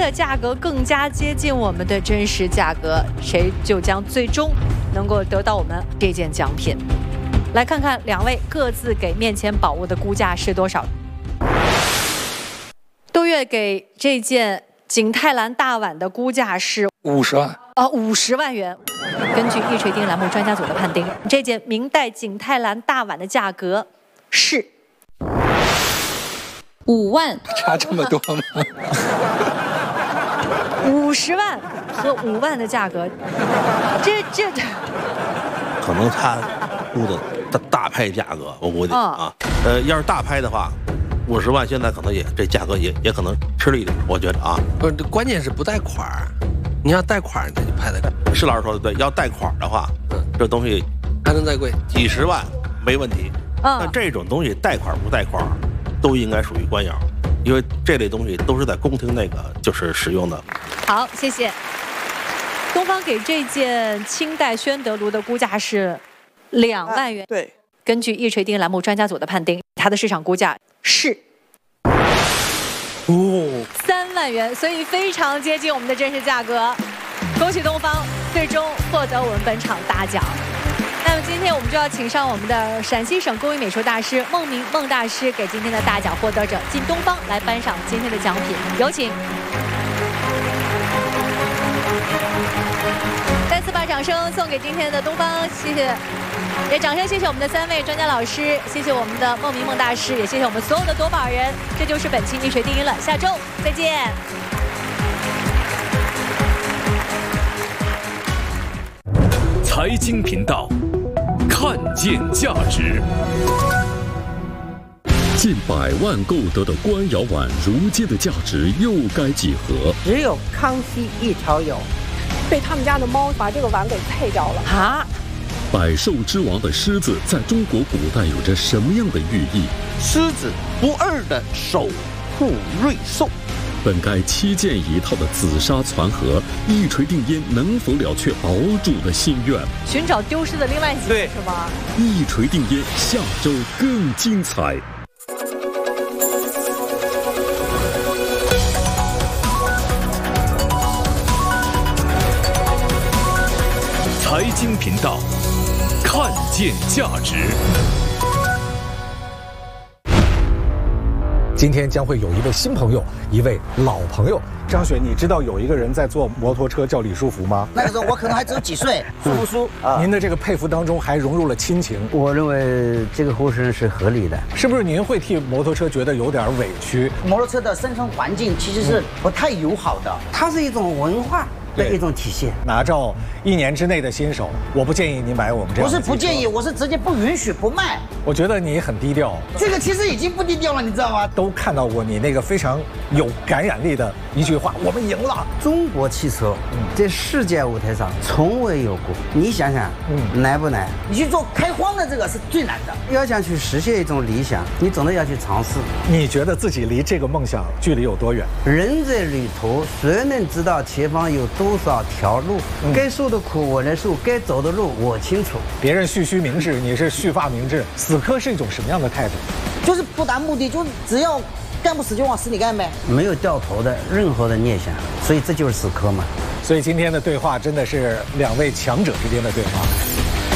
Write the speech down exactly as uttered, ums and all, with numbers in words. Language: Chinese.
的价格更加接近我们的真实价格，谁就将最终能够得到我们这件奖品。来看看两位各自给面前宝物的估价是多少。杜月给这件景泰蓝大碗的估价是五十万。 哦，五十万元。根据易锤定栏目专家组的判定，这件明代景泰蓝大碗的价格是五万。 差这么多吗？ 五十万和五万的价格，这这可能他估的大大拍价格，我估计、哦、啊，呃，要是大拍的话，五十万现在可能也这价格也也可能吃了一点，我觉得啊， 不是，关键是不带款儿，你要带款儿，那就拍的。 施老师说的对，要带款儿的话，嗯，这东西还能再贵， 几十万没问题。 嗯， 但这种东西带款儿不带款儿，都应该属于官窑，因为这类东西都是在宫廷那个就是使用的。 好，谢谢。东方给这件清代宣德炉的估价是两万元。 对， 根据易锤定栏目专家组的判定，它的市场估价是哦三万元，所以非常接近我们的真实价格。恭喜东方最终获得我们本场大奖。那么今天我们就要请上我们的陕西省工艺美术大师孟明孟大师，给今天的大奖获得者靳东方来颁上今天的奖品，有请。再次把掌声送给今天的东方，谢谢。也掌声谢谢我们的三位专家老师，谢谢我们的孟明孟大师，也谢谢我们所有的夺宝人。这就是本期易锤定音了，下周再见。 财经频道，看见价值。近百万购得的官窑碗，如今的价值又该几何？ 只有康熙一条有，被他们家的猫把这个碗给配掉了啊！ 百兽之王的狮子在中国古代有着什么样的寓意？ 狮子不二的守护瑞兽。 本该七件一套的紫砂攒盒，一锤定音能否了却堡主的心愿？ 寻找丢失的另外几件是吗？ 一锤定音下周更精彩。财经频道，看见价值。 今天将会有一位新朋友，一位老朋友。张雪，你知道有一个人在坐摩托车叫李书福吗？ 那个时候我可能还只有几岁，叔叔叔啊。您的这个佩服当中还融入了亲情。 我认为这个呼声是合理的。 是不是您会替摩托车觉得有点委屈？ 摩托车的生存环境其实是不太友好的， 它是一种文化的一种体现。 拿照一年之内的新手，我不建议你买我们这样。 不是不建议，我是直接不允许不卖。 我觉得你很低调。 这个其实已经不低调了，你知道吗？ 都看到过你那个非常有感染力的一句话：我们赢了。 中国汽车在世界舞台上从未有过，你想想，嗯，难不难？ 你去做开荒的这个是最难的。 要想去实现一种理想，你总得要去尝试。 你觉得自己离这个梦想距离有多远？ 人在旅途，谁能知道前方有多少条路？嗯、该受的苦我来受，该走的路我清楚。 别人蓄须明志，你是蓄发明志。死磕是一种什么样的态度？ 就是不达目的，就只要干不死就往死里干呗， 没有掉头的任何的念想，所以这就是死磕嘛。 所以今天的对话真的是两位强者之间的对话。